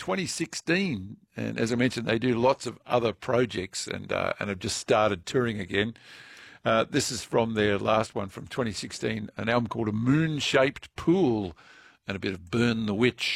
2016. And as I mentioned, they do lots of other projects and have just started touring again. This is from their last one from 2016, an album called A Moon-Shaped Pool and a bit of Burn the Witch.